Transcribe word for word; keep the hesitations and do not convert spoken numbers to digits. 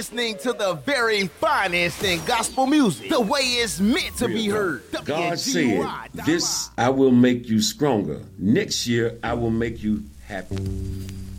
listening to the very finest in gospel music, the way it's meant to be heard. God said, this I will make you stronger. Next year, I will make you happy.